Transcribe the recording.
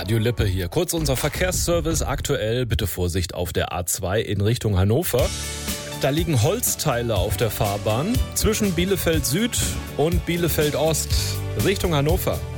Radio Lippe hier. Kurz unser Verkehrsservice. Aktuell bitte Vorsicht auf der A2 in Richtung Hannover. Da liegen Holzteile auf der Fahrbahn zwischen Bielefeld Süd und Bielefeld Ost Richtung Hannover.